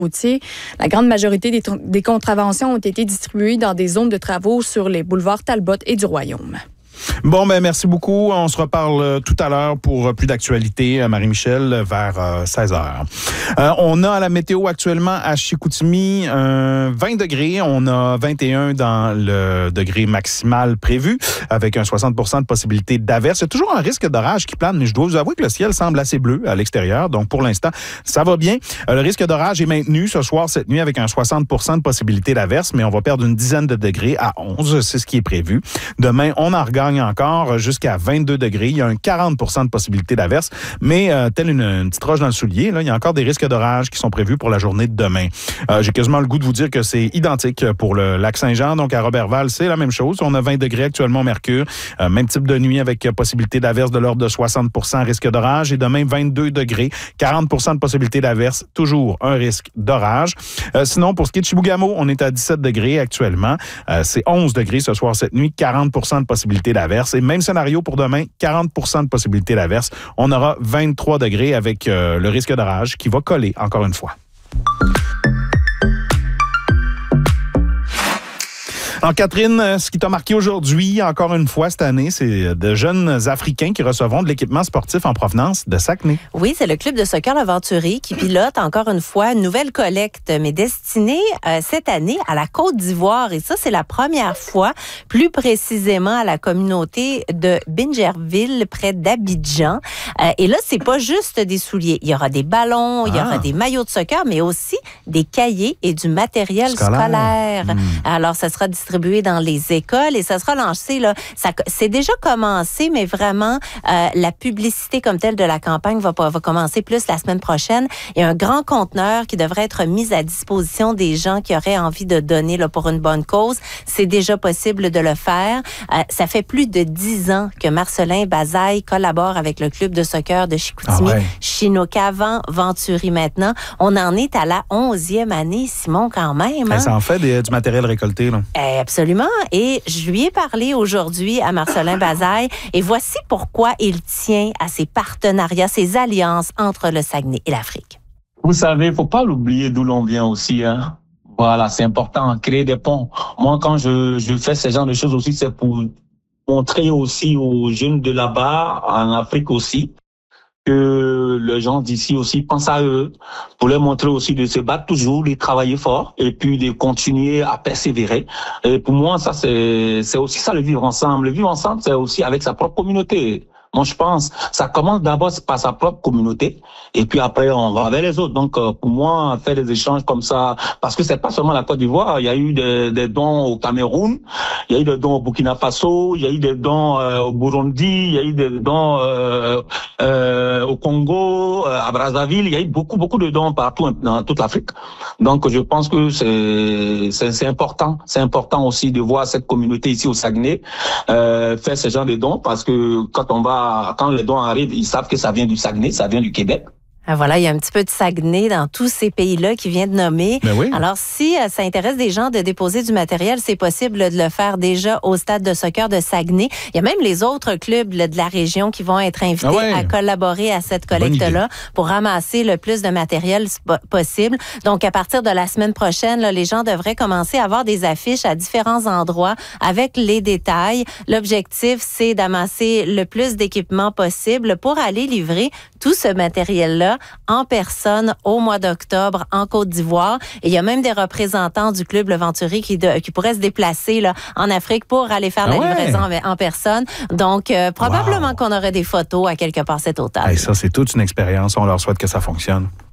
routier. La grande majorité des contraventions ont été distribuées dans des zones de travaux sur les boulevards Talbot et du Royaume. Bon, merci beaucoup. On se reparle tout à l'heure pour plus d'actualité, Marie-Michel, vers 16h. On a à la météo actuellement à Chicoutimi 20 degrés. On a 21 dans le degré maximal prévu, avec un 60% de possibilité d'averse. Il y a toujours un risque d'orage qui plane, mais je dois vous avouer que le ciel semble assez bleu à l'extérieur. Donc, pour l'instant, ça va bien. Le risque d'orage est maintenu ce soir, cette nuit, avec un 60% de possibilité d'averse, mais on va perdre une dizaine de degrés à 11. C'est ce qui est prévu. Demain, on en regagne encore jusqu'à 22 degrés. Il y a un 40% de possibilité d'averse, mais telle une petite roche dans le soulier, là, il y a encore des risques d'orage qui sont prévus pour la journée de demain. J'ai quasiment le goût de vous dire que c'est identique pour le lac Saint-Jean. Donc, à Roberval, c'est la même chose. On a 20 degrés actuellement au mercure. Même type de nuit avec possibilité d'averse de l'ordre de 60%, risque d'orage. Et demain, 22 degrés, 40% de possibilité d'averse, toujours un risque d'orage. Sinon, pour ce qui est de Chibougamau, on est à 17 degrés actuellement. C'est 11 degrés ce soir, cette nuit, 40% de possibilité d'averse. Et même scénario pour demain, 40% de possibilité d'averse. On aura 23 degrés avec le risque d'orage qui va coller encore une fois. Alors, Catherine, ce qui t'a marqué aujourd'hui, encore une fois cette année, c'est de jeunes Africains qui recevront de l'équipement sportif en provenance de Saguenay. Oui, c'est le club de soccer L'Aventurier qui pilote encore une fois une nouvelle collecte, mais destinée cette année à la Côte d'Ivoire. Et ça, c'est la première fois, plus précisément à la communauté de Bingerville, près d'Abidjan. Et là, c'est pas juste des souliers. Il y aura des ballons, il y aura des maillots de soccer, mais aussi des cahiers et du matériel scolaire. Alors, ça sera distribué dans les écoles et ça sera lancé, là. C'est déjà commencé, mais vraiment, la publicité comme telle de la campagne va commencer plus la semaine prochaine. Il y a un grand conteneur qui devrait être mis à disposition des gens qui auraient envie de donner là, pour une bonne cause. C'est déjà possible de le faire. Ça fait plus de 10 ans que Marcelin Bazaille collabore avec le club de soccer de Chicoutimi, Chinook avant, Venturi maintenant. On en est à la 11e année, Simon, quand même. Hein? Ça en fait du matériel récolté, là. Absolument. Et je lui ai parlé aujourd'hui à Marcelin Bazaille et voici pourquoi il tient à ces partenariats, ces alliances entre le Saguenay et l'Afrique. Vous savez, il faut pas l'oublier d'où l'on vient aussi, hein. Voilà, c'est important, créer des ponts. Moi, quand je fais ce genre de choses aussi, c'est pour montrer aussi aux jeunes de là-bas, en Afrique aussi, que les gens d'ici aussi pensent à eux, pour leur montrer aussi de se battre toujours, de travailler fort et puis de continuer à persévérer. Et pour moi, ça c'est aussi ça le vivre ensemble. Le vivre ensemble, c'est aussi avec sa propre communauté. Moi, je pense, ça commence d'abord par sa propre communauté, et puis après, on va vers les autres. Donc, pour moi, faire des échanges comme ça, parce que c'est pas seulement la Côte d'Ivoire, il y a eu des dons au Cameroun, il y a eu des dons au Burkina Faso, il y a eu des dons au Burundi, il y a eu des dons au Congo, à Brazzaville, il y a eu beaucoup de dons partout dans toute l'Afrique. Donc, je pense que c'est important. C'est important aussi de voir cette communauté ici au Saguenay faire ce genre de dons, parce que quand les dons arrivent, ils savent que ça vient du Saguenay, ça vient du Québec. Voilà, il y a un petit peu de Saguenay dans tous ces pays-là qui vient de nommer. Ben oui. Alors, si ça intéresse des gens de déposer du matériel, c'est possible de le faire déjà au stade de soccer de Saguenay. Il y a même les autres clubs de la région qui vont être invités à collaborer à cette collecte-là pour ramasser le plus de matériel possible. Donc, à partir de la semaine prochaine, là, les gens devraient commencer à avoir des affiches à différents endroits avec les détails. L'objectif, c'est d'amasser le plus d'équipements possible pour aller livrer tout ce matériel-là en personne au mois d'octobre en Côte d'Ivoire. Et il y a même des représentants du club L'Aventurier qui pourraient se déplacer là, en Afrique pour aller faire la livraison en personne. Donc, probablement qu'on aurait des photos à quelque part cet automne. Ça, c'est toute une expérience. On leur souhaite que ça fonctionne.